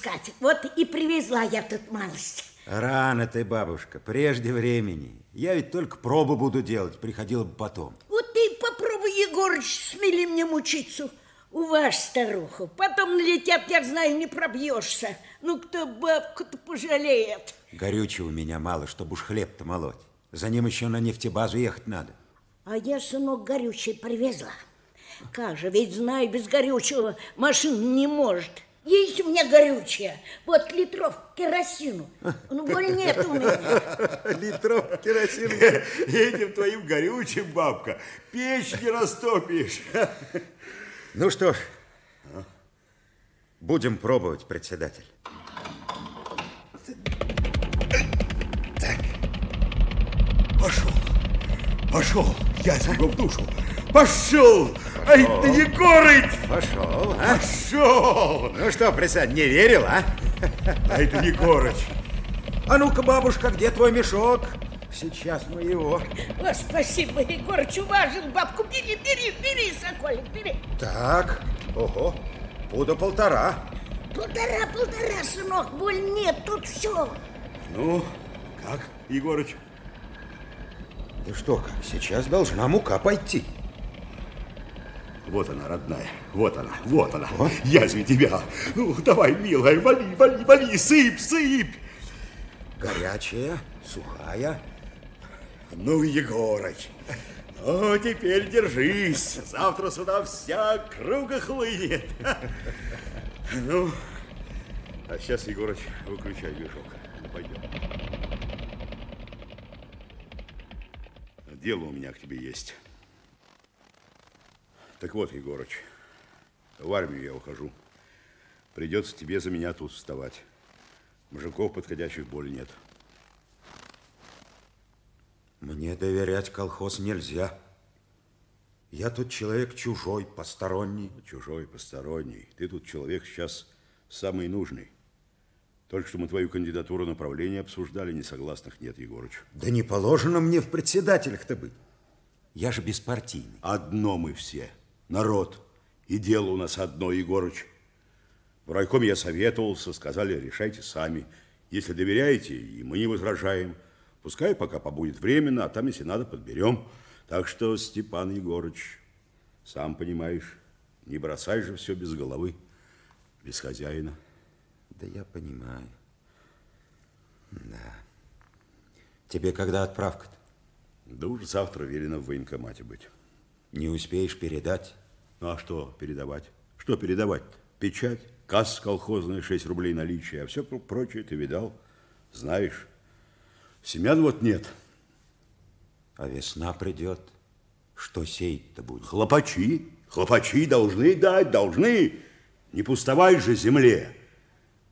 искать. Вот и привезла я тут малость. Рано ты, бабушка, прежде времени. Я ведь только пробу буду делать, приходила бы потом. Вот ты попробуй, Егорыч, смели мне мучиться. У вас старуху. Потом налетят, я знаю, не пробьешься. Ну, кто бабку-то пожалеет? Горючего у меня мало, чтобы уж хлеб-то молоть. За ним еще на нефтебазу ехать надо. А я, сынок, горючее привезла. Как же, ведь знаю, без горючего машина не может. Есть у меня горючее. Вот литров керосину. Ну, более нет у меня. Литров керосину. Этим твоим горючим, бабка, печь не растопишь. Ну что ж, будем пробовать, председатель. Так. Пошел. Я его в душу. Пошел! Ай ты, Егорыч! Пошел, а? Пошел! Ну что, председатель, не верил, а? Ай ты, Егорыч! А ну-ка, бабушка, где твой мешок? Сейчас мы его. О, спасибо, Егорыч, уважил бабку. Бери, Соколик, бери. Так, ого, пуда полтора. Полтора, сынок, боль нет, тут все. Ну, как, Егорыч? Да что, как, сейчас должна мука пойти. Вот она, родная, вот она. Вот. Язви тебя. Ну, давай, милая, вали, сыпь. Горячая, сухая. Ну, Егорыч, ну, теперь держись. Завтра сюда вся округа хлынет. Ну, а сейчас, Егорыч, выключай мешок. Пойдем. Дело у меня к тебе есть. Так вот, Егорыч, в армию я ухожу. Придется тебе за меня тут вставать. Мужиков подходящих более нет. Мне доверять колхоз нельзя. Я тут человек чужой, посторонний. Чужой, посторонний. Ты тут человек сейчас самый нужный. Только что мы твою кандидатуру на правление обсуждали, несогласных нет, Егорыч. Да не положено мне в председателях-то быть. Я же беспартийный. Одно мы все. Народ. И дело у нас одно, Егорыч. В райкоме я советовался, сказали, решайте сами. Если доверяете, и мы не возражаем. Пускай пока побудет временно, а там, если надо, подберем. Так что, Степан Егорыч, сам понимаешь, не бросай же все без головы, без хозяина. Да я понимаю. Да. Тебе когда отправка-то? Да уж завтра велено в военкомате быть. Не успеешь передать? Ну, а что передавать? Что передавать-то? Печать, касса колхозная, 6 рублей наличия, а все прочее ты видал, знаешь. Семян вот нет. А весна придет. Что сеять-то будет? Хлопачи должны дать, должны. Не пустовать же земле.